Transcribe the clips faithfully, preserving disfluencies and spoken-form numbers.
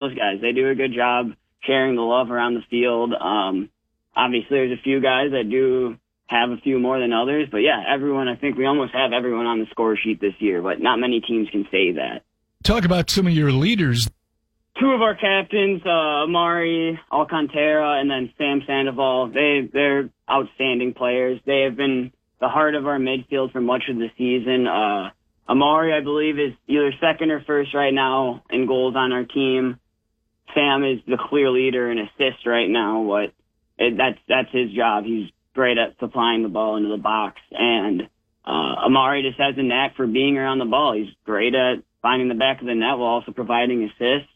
those guys. They do a good job sharing the love around the field. Um, obviously, there's a few guys that do have a few more than others. But, yeah, everyone, I think we almost have everyone on the score sheet this year, but not many teams can say that. Talk about some of your leaders. Two of our captains, uh, Amari Alcantara and then Sam Sandoval, they, they're outstanding players. They have been the heart of our midfield for much of the season. Uh, Amari, I believe, is either second or first right now in goals on our team. Sam is the clear leader in assists right now. What it, that's that's his job. He's great at supplying the ball into the box. And uh, Amari just has a knack for being around the ball. He's great at finding the back of the net while also providing assists.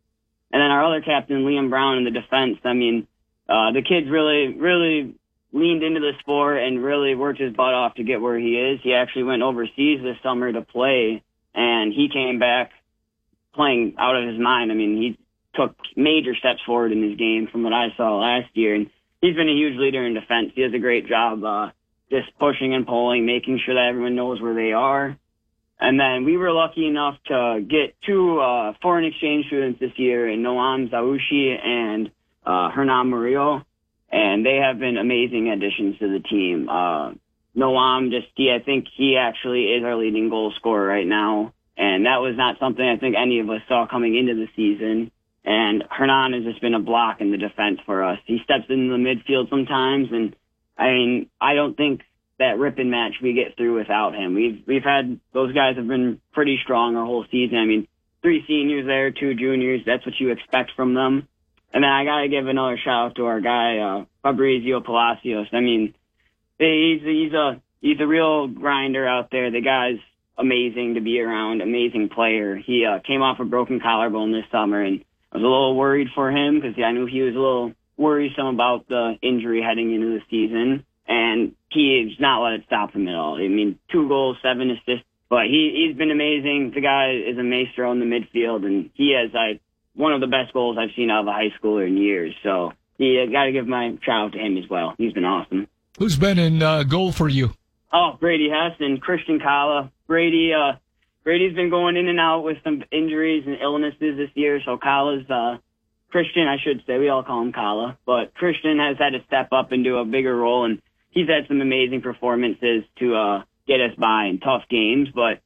And then our other captain, Liam Brown, in the defense, I mean, uh, the kid's really, really leaned into the sport and really worked his butt off to get where he is. He actually went overseas this summer to play, and he came back playing out of his mind. I mean, he took major steps forward in his game from what I saw last year, and he's been a huge leader in defense. He does a great job uh, just pushing and pulling, making sure that everyone knows where they are. And then we were lucky enough to get two uh, foreign exchange students this year in Noam Zawushi and uh, Hernan Murillo, and they have been amazing additions to the team. Uh, Noam, just he, I think he actually is our leading goal scorer right now, and that was not something I think any of us saw coming into the season. And Hernan has just been a block in the defense for us. He steps into the midfield sometimes, and I mean, I don't think that rip and match we get through without him. We've we've had those guys have been pretty strong our whole season. I mean, three seniors there, two juniors. That's what you expect from them. And then I gotta give another shout out to our guy uh, Fabrizio Palacios. I mean, he's he's a he's a real grinder out there. The guy's amazing to be around, amazing player. He uh, came off a broken collarbone this summer, and I was a little worried for him because I knew he was a little worrisome about the injury heading into the season. And he's not let it stop him at all. I mean, two goals, seven assists. But he, he's been amazing. The guy is a maestro in the midfield, and he has like, one of the best goals I've seen out of a high schooler in years. So you got to give my shout out to him as well. He's been awesome. Who's been in uh, goal for you? Oh, Brady Hess and Christian Kala. Brady, uh, Brady's been going in and out with some injuries and illnesses this year, so Kala's uh, Christian, I should say. We all call him Kala. But Christian has had to step up and do a bigger role, and he's had some amazing performances to uh, get us by in tough games. But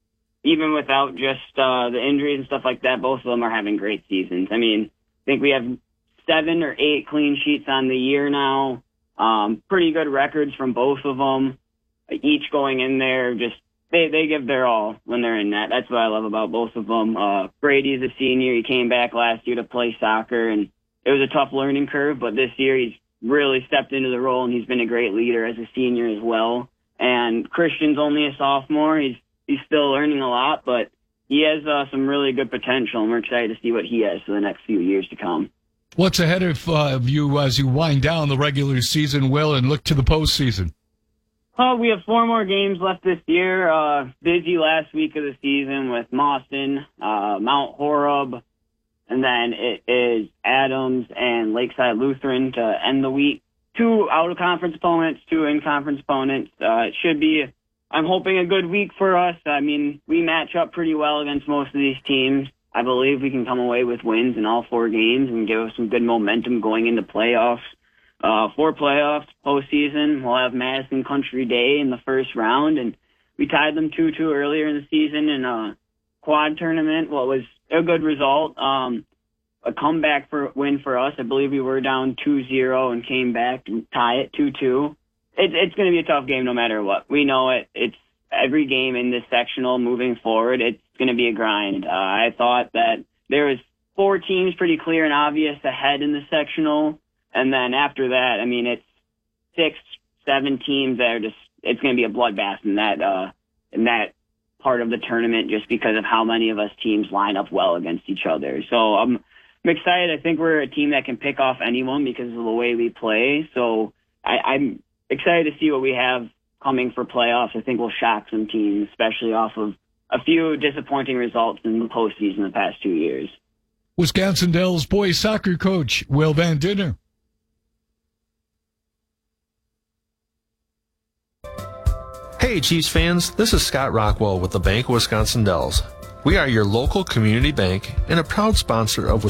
even without just uh, the injuries and stuff like that, both of them are having great seasons. I mean, I think we have seven or eight clean sheets on the year now. Um, pretty good records from both of them. Each going in there, just they, they give their all when they're in net. That's what I love about both of them. Uh, Brady's a senior. He came back last year to play soccer, and it was a tough learning curve, but this year he's really stepped into the role, and he's been a great leader as a senior as well. And Christian's only a sophomore. He's he's still learning a lot, but he has uh, some really good potential, and we're excited to see what he has for the next few years to come. What's ahead of uh, you as you wind down the regular season, Will, and look to the postseason? Oh, we have four more games left this year. Uh, busy last week of the season with Mauston, uh, Mount Horeb, and then it is Adams and Lakeside Lutheran to end the week. Two out-of-conference opponents, two in-conference opponents. Uh, it should be, I'm hoping, a good week for us. I mean, we match up pretty well against most of these teams. I believe we can come away with wins in all four games and give us some good momentum going into playoffs. Uh, for playoffs, postseason, we'll have Madison Country Day in the first round, and we tied them two two earlier in the season in a quad tournament. Well, it was a good result. Um, a comeback for win for us. I believe we were down two zero and came back to tie it two two. It, it's going to be a tough game no matter what. We know it. It's every game in this sectional moving forward. It's going to be a grind. Uh, I thought that there was four teams pretty clear and obvious ahead in the sectional. And then after that, I mean, it's six, seven teams that are just, it's going to be a bloodbath in that, uh, in that part of the tournament just because of how many of us teams line up well against each other. So I'm, I'm excited. I think we're a team that can pick off anyone because of the way we play. So I, I'm excited to see what we have coming for playoffs. I think we'll shock some teams, especially off of a few disappointing results in the postseason the past two years. Wisconsin Dells boys soccer coach Will Van Dinner. Hey Chiefs fans, this is Scott Rockwell with the Bank of Wisconsin Dells. We are your local community bank and a proud sponsor of